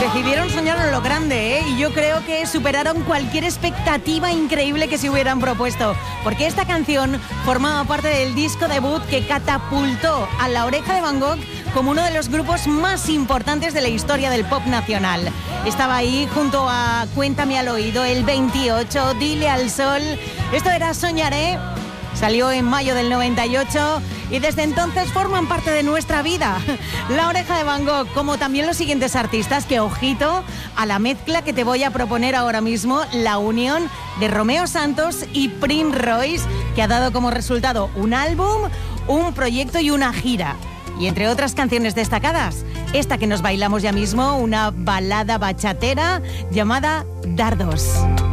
decidieron soñar en lo grande, ¿eh? Y yo creo que superaron cualquier expectativa increíble que se hubieran propuesto, porque esta canción formaba parte del disco debut que catapultó a La Oreja de Van Gogh como uno de los grupos más importantes de la historia del pop nacional. Estaba ahí junto a Cuéntame al oído, El 28, Dile al sol. Esto era Soñaré. Salió en mayo del 98 y desde entonces forman parte de nuestra vida. La Oreja de Van Gogh, como también los siguientes artistas, que ojito a la mezcla que te voy a proponer ahora mismo, la unión de Romeo Santos y Prince Royce, que ha dado como resultado un álbum, un proyecto y una gira. Y entre otras canciones destacadas, esta que nos bailamos ya mismo, una balada bachatera llamada Dardos.